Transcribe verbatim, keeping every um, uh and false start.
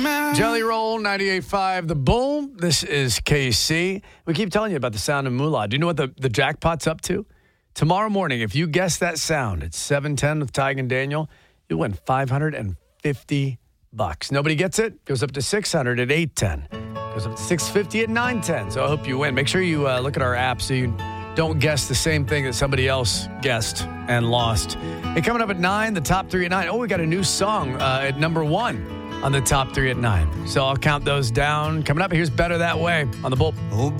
Jelly Roll, ninety-eight point five, The Bull. This is K C. We keep telling you about the sound of moolah. Do you know what the, the jackpot's up to? Tomorrow morning, if you guess that sound at seven ten with Tig and Daniel, you'll win five hundred fifty bucks. Nobody gets it? Goes up to six hundred at eight ten. Goes up to six fifty at nine ten. So I hope you win. Make sure you uh, look at our app so you don't guess the same thing that somebody else guessed and lost. Hey, coming up at nine, the top three at nine. Oh, we got a new song uh, at number one on the top three at nine. So I'll count those down. Coming up, here's Better That Way on The Bull. Oh,